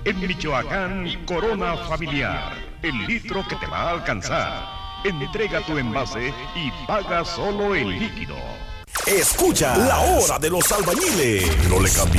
En Michoacán, Corona Familiar, el litro que te va a alcanzar. Entrega tu envase y paga solo el líquido. Escucha La Hora de los Albañiles. No le cambies.